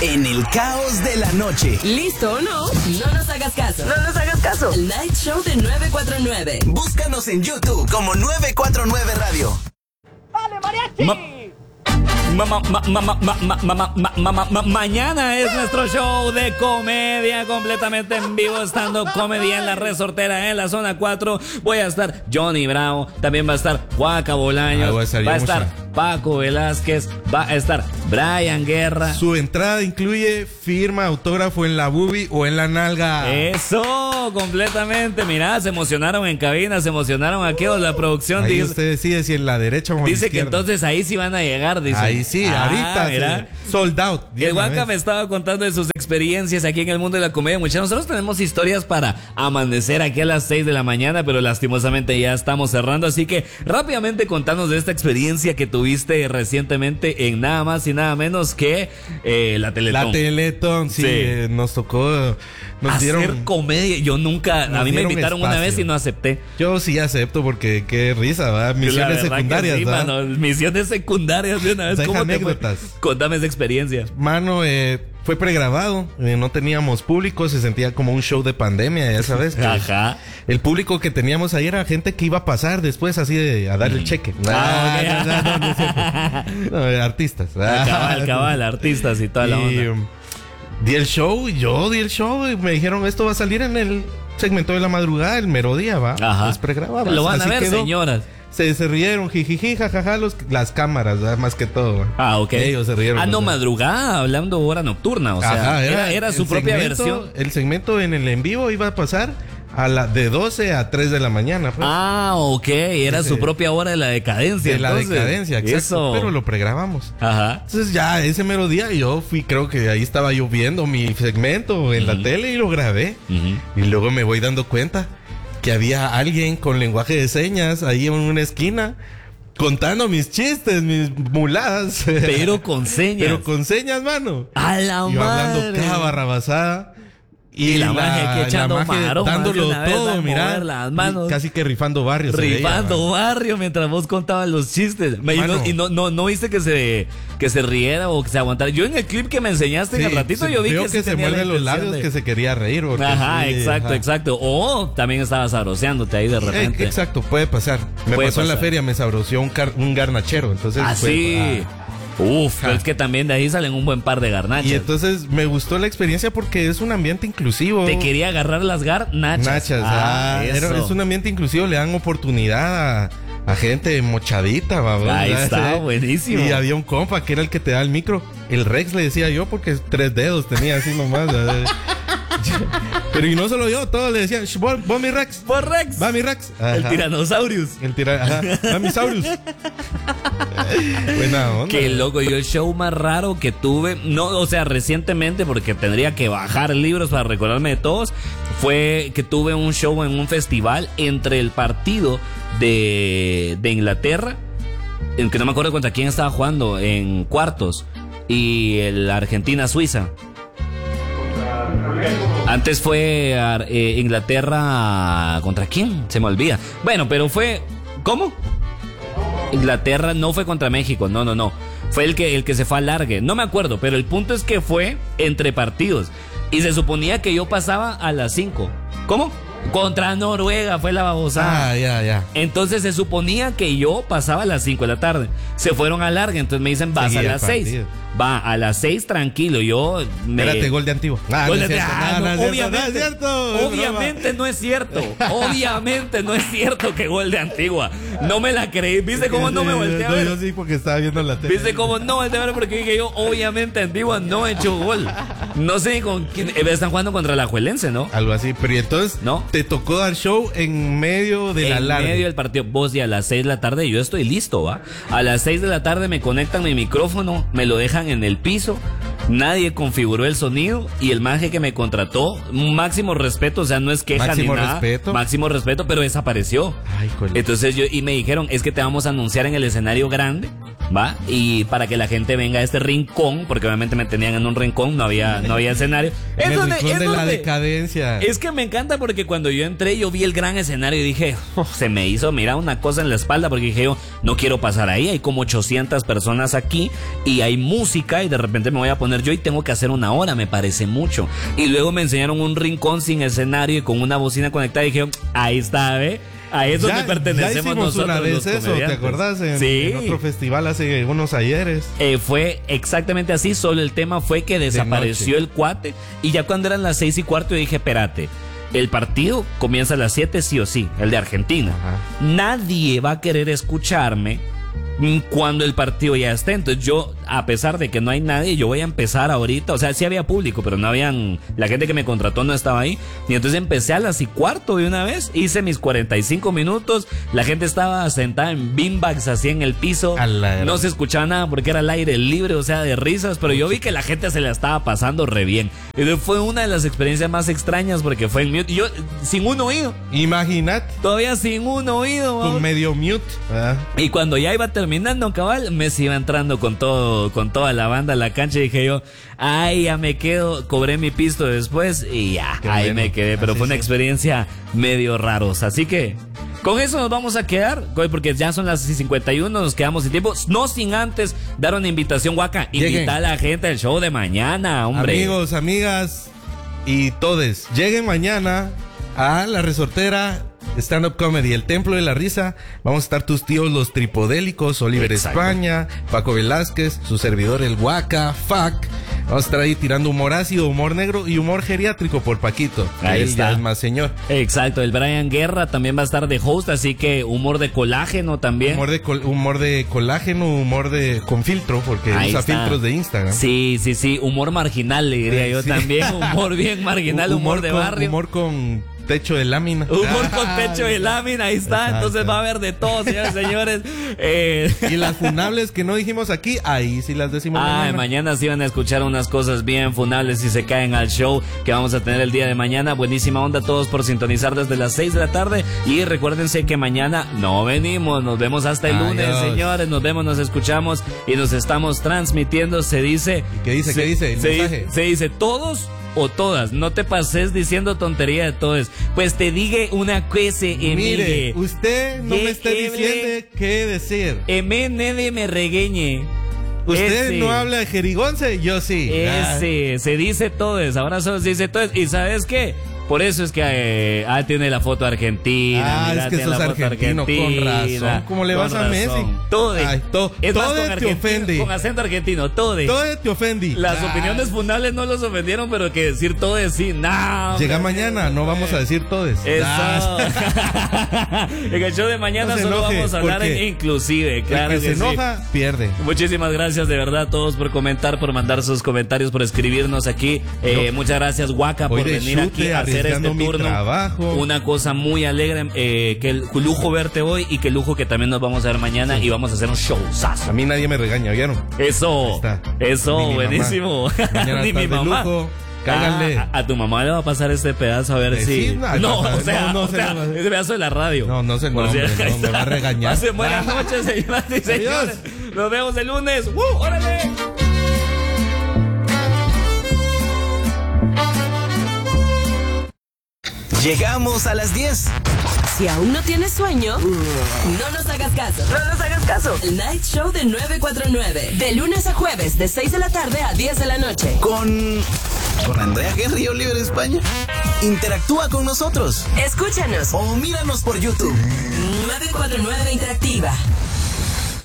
en el caos de la noche. ¿Listo o no? No nos hagas caso. No nos hagas caso. El Night Show de 949. Búscanos en YouTube como 949 Radio. ¡Vale, mariachi! Mañana es nuestro show de comedia completamente en vivo, estando comedia en la Resortera, en la zona 4. Voy a estar Johnny Bravo, también va a estar Huaca Bolaños, va a estar Paco Velázquez, va a estar Brian Guerra. Su entrada incluye firma, autógrafo en la boobie o en la nalga. Eso, completamente. Mirá, se emocionaron en cabina, se emocionaron aquí. La producción ahí dice, usted decide si en la derecha o en la dice izquierda. Que entonces ahí sí van a llegar, dice. Ahí sí, ahorita mira. Sold out. El Huaca me estaba contando de sus experiencias aquí en el mundo de la comedia. Muchachos, nosotros tenemos historias para amanecer aquí a las 6 de la mañana, pero lastimosamente ya estamos cerrando. Así que rápidamente contanos de esta experiencia que tuviste recientemente en nada más y nada menos que la Teletón. La Teletón, sí. Nos tocó. Nos hacer dieron comedia. Yo nunca, a mí me invitaron espacio. Una vez y no acepté. Yo sí acepto porque qué risa, ¿verdad? Misiones secundarias, sí, ¿verdad? Mano, misiones secundarias de una vez. ¿Cómo anécdotas? Contame esa experiencia. Mano, fue pregrabado, no teníamos público, se sentía como un show de pandemia, ya sabes. Ajá. El público que teníamos ahí era gente que iba a pasar después así a darle el cheque. No, artistas. Cabal, artistas y toda la onda. Di el show y me dijeron, esto va a salir en el segmento de la madrugada, el mero día, ¿va? Ajá. Es pregrabado. Lo van así a ver, quedó. señoras. Se rieron, jijiji, jajaja, las cámaras, ¿verdad? Más que todo. Ok. Ellos se rieron. No, madrugada, hablando hora nocturna, o sea, ajá, era su propia versión. El segmento en el en vivo iba a pasar de 12 a 3 de la mañana. Pues. Ok, era su propia hora de la decadencia. De la decadencia, exacto. Eso. Pero lo pregrabamos. Ajá. Entonces ya ese mero día yo creo que ahí estaba yo viendo mi segmento en la tele y lo grabé. Y luego me voy dando cuenta que había alguien con lenguaje de señas ahí en una esquina contando mis chistes, mis muladas. Pero con señas. Pero con señas, mano. A la madre. Yo hablando cada barrabasada. Y la magia que echando marón, dándolo todo, mira, las manos. Casi que rifando barrio. Rifando barrio mientras vos contabas los chistes. Y no viste que se riera o que se aguantara. Yo en el clip que me enseñaste en el ratito, yo vi que se muerde los labios, que se quería reír. Ajá, exacto. O también estaba sabroseándote ahí de repente. Exacto, puede pasar. Me pasó en la feria, me sabroseó un garnachero. Entonces, sí. Pero es que también de ahí salen un buen par de garnachas. Y entonces me gustó la experiencia porque es un ambiente inclusivo. Te quería agarrar las garnachas. Es un ambiente inclusivo, le dan oportunidad a gente mochadita, babón. Ahí está, buenísimo. Y había un compa que era el que te da el micro. El Rex le decía yo porque 3 dedos tenía así nomás. Pero y no solo yo, todos le decían, vos mi Rex. Vos Rex. Va mi Rex. Ajá. El Tiranosaurus. Va mi Saurus. Buena onda. Qué loco. Yo el show más raro que tuve, recientemente, porque tendría que bajar libros para recordarme de todos, fue que tuve un show en un festival entre el partido de Inglaterra, en que no me acuerdo contra quién estaba jugando, en cuartos, y el Argentina-Suiza. Antes fue Inglaterra ¿contra quién? Se me olvida. Bueno, pero fue... ¿Cómo? Inglaterra no fue contra México, no. Fue el que se fue al largue. No me acuerdo, pero el punto es que fue entre partidos. Y se suponía que yo pasaba a las 5. ¿Cómo? Contra Noruega fue la babosada. Ya. Entonces se suponía que yo pasaba a las 5 de la tarde. Se fueron a larga, entonces me dicen, vas a las 6. Va a las 6 tranquilo. Yo Espérate, gol de Antigua. Obviamente no es cierto. Obviamente no es cierto que gol de Antigua. No me la creí. ¿Viste cómo no me volteé a ver? Yo sí, porque estaba viendo la tele. ¿Viste cómo no volteé a ver? Porque dije yo, obviamente Antigua no echó gol. No sé con quién. Están jugando contra la Juelense, ¿no? Algo así. Pero entonces, ¿no? Te tocó dar show en medio de la larga. En medio del partido. Vos, y a las 6 de la tarde yo estoy listo, ¿va? A las 6 de la tarde me conectan mi micrófono, me lo dejan en el piso. Nadie configuró el sonido y el maje que me contrató, máximo respeto, o sea, no es queja ni nada. Máximo respeto, pero desapareció. Ay, entonces me dijeron, es que te vamos a anunciar en el escenario grande ¿va? Y para que la gente venga a este rincón, porque obviamente me tenían en un rincón, no había escenario. El rincón de la decadencia. Es que me encanta porque cuando yo entré, yo vi el gran escenario y dije, se me hizo, mira, una cosa en la espalda, porque dije yo, no quiero pasar ahí, hay como 800 personas aquí y hay música y de repente me voy a poner yo y tengo que hacer una hora, me parece mucho. Y luego me enseñaron un rincón sin escenario y con una bocina conectada y dije, ahí está, ¿ve? Ahí es donde pertenecemos ya hicimos nosotros, una vez los eso, ¿te comediantes. acordás? Sí. En otro festival hace unos ayeres. Fue exactamente así, solo el tema fue que desapareció el cuate y ya cuando eran las 6:15 yo dije, espérate, el partido comienza a las 7 sí o sí, el de Argentina. Ajá. Nadie va a querer escucharme cuando el partido ya esté. Entonces yo, a pesar de que no hay nadie, yo voy a empezar ahorita. O sea, sí había público, pero no habían, la gente que me contrató no estaba ahí. Y entonces empecé a las 6:15 de una vez, hice mis 45 minutos, la gente estaba sentada en beanbags así en el piso, no se escuchaba nada porque era el aire libre, o sea, de risas, pero yo vi que la gente se la estaba pasando re bien. Entonces fue una de las experiencias más extrañas porque fue en mute, y yo sin un oído. Imagínate. Todavía sin un oído. Con medio mute. Y cuando ya iba terminando, cabal, Messi iba entrando con toda la banda a la cancha y dije yo, ay, ya me quedo, cobré mi pisto después y ya, qué ahí bueno. me quedé, pero Así fue una sí. experiencia medio rarosa, así que con eso nos vamos a quedar, porque ya son las 51, nos quedamos sin tiempo, no sin antes dar una invitación, Waka, invita a la gente al show de mañana, hombre. Amigos, amigas y todes, lleguen mañana a La Resortera Stand Up Comedy, el Templo de la Risa. Vamos a estar tus tíos los tripodélicos, Oliver Exacto. España, Paco Velázquez, su servidor el Waka, Fuck. Vamos a estar ahí tirando humor ácido, humor negro y humor geriátrico por Paquito. Ahí Él está. ya es más señor. Exacto, el Brian Guerra también va a estar de host, así que humor de colágeno también. Humor de colágeno, humor con filtro, porque Ahí usa está. filtros de Instagram. Sí, humor marginal, le diría yo Sí. también, humor bien marginal, humor de barrio. Humor con techo de lámina. Humor con techo de lámina, ahí está. Exacto. Entonces va a haber de todo, señores, señores. Y las funables que no dijimos aquí, ahí sí las decimos Mañana sí van a escuchar unas cosas bien funables si se caen al show que vamos a tener el día de mañana. Buenísima onda a todos por sintonizar desde las 6 de la tarde. Y recuérdense que mañana no venimos. Nos vemos hasta el lunes, Adiós. señores. Nos vemos, nos escuchamos y nos estamos transmitiendo. Se dice... ¿Y qué dice? ¿Qué dice el mensaje? Se dice todos o todas. No te pases diciendo tontería de todos. Pues te diga una cosa, Mire, usted no me está diciendo qué decir. Nadie me regueñe. Usted Ese. no habla de jerigonce, yo sí. Ese, se dice todos, ahora solo se dice todos. ¿Y sabes qué? Por eso es que tiene la foto argentina. Mira, es que tiene sos la foto argentino, con razón. ¿Cómo le vas a Messi? Todo. Ay, Es más, todo con te argentino, ofende. con acento argentino, todo. Todo te ofende. Las opiniones funables no los ofendieron, pero que decir todo es sí, no. Llega mañana, no vamos a decir todes. Eso. En el show de mañana No se solo enoje, vamos a hablar porque en inclusive, claro El que que se sí. enoja, pierde. Muchísimas gracias de verdad a todos por comentar, por mandar sus comentarios, por escribirnos aquí. Muchas gracias, Waka, Voy por de venir aquí chute, a hacer este arriesgando mi turno. trabajo. Una cosa muy alegre, que el lujo verte hoy y que el lujo que también nos vamos a ver mañana y vamos a hacer un showzazo. A mí nadie me regaña, ¿vieron? Eso, Ahí está. eso, Ni mi buenísimo. mamá. Mañana Ni estás mi de mamá. lujo. Cáiganle. A tu mamá le va a pasar este pedazo a ver si. Sí, no, o ese se pedazo de la radio. No se Por nombre, cierto, ahí no, me está. va a regañar. Pasen buenas noches, señoras y señores. Nos vemos el lunes. ¡Órale! Llegamos a las 10. Si aún no tienes sueño, no nos hagas caso. No nos hagas caso. El Night Show de 949. De lunes a jueves, de 6 de la tarde a 10 de la noche. Con Andrea Henry y Oliver España. Interactúa con nosotros. Escúchanos. O míranos por YouTube. 949 Interactiva.